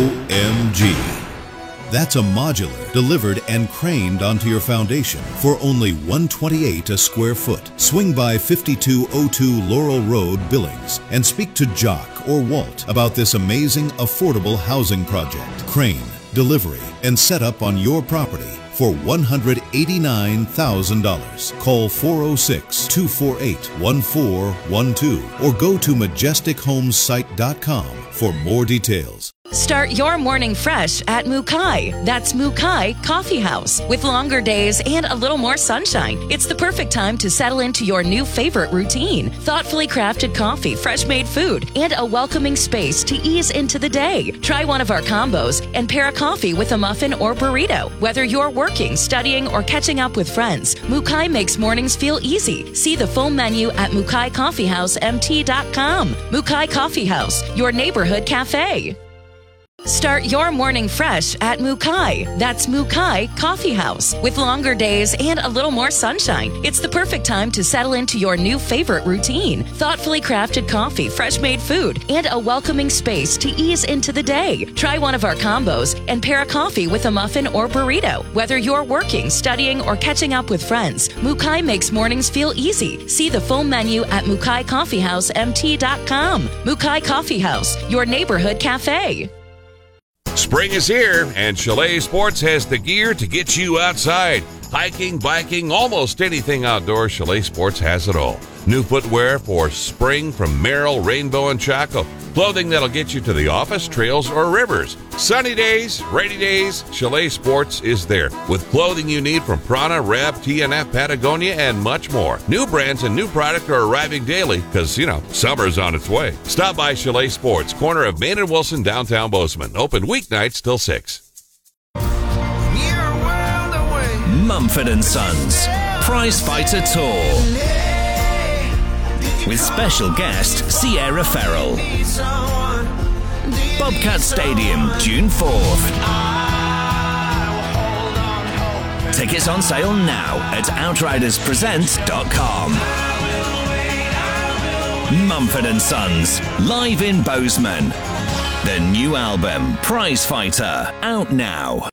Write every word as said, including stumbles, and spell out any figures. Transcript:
O M G. That's a modular, delivered and craned onto your foundation for only one hundred twenty-eight dollars a square foot. Swing by fifty-two oh two Laurel Road, Billings, and speak to Jock or Walt about this amazing, affordable housing project. Crane, delivery, and setup on your property for one hundred eighty-nine thousand dollars. Call four oh six, two four eight, one four one two or go to majestic homes site dot com for more details. Start your morning fresh at Mukai. That's Mukai Coffee House. With longer days and a little more sunshine, it's the perfect time to settle into your new favorite routine. Thoughtfully crafted coffee, fresh-made food, and a welcoming space to ease into the day. Try one of our combos and pair a coffee with a muffin or burrito. Whether you're working, studying, or catching up with friends, Mukai makes mornings feel easy. See the full menu at mukai coffee house m t dot com. Mukai Coffee House, your neighborhood cafe. Start your morning fresh at Mukai. That's Mukai Coffee House. With longer days and a little more sunshine, it's the perfect time to settle into your new favorite routine. Thoughtfully crafted coffee, fresh-made food, and a welcoming space to ease into the day. Try one of our combos and pair a coffee with a muffin or burrito. Whether you're working, studying, or catching up with friends, Mukai makes mornings feel easy. See the full menu at mukai coffee house m t dot com. Mukai Coffee House, your neighborhood cafe. Spring is here, and Chalet Sports has the gear to get you outside. Hiking, biking, almost anything outdoors, Chalet Sports has it all. New footwear for spring from Merrill, Rainbow, and Chaco. Clothing that'll get you to the office, trails, or rivers. Sunny days, rainy days, Chalet Sports is there with clothing you need from Prana, Reb, T N F, Patagonia, and much more. New brands and new product are arriving daily because, you know, summer's on its way. Stop by Chalet Sports, corner of Main and Wilson, downtown Bozeman. Open weeknights till six. Mumford and Sons Prize Fighter Tour with special guest Sierra Ferrell. Bobcat Stadium, June fourth. Tickets on sale now at outriders present dot com. Mumford and Sons, live in Bozeman. The new album, Prize Fighter, out now.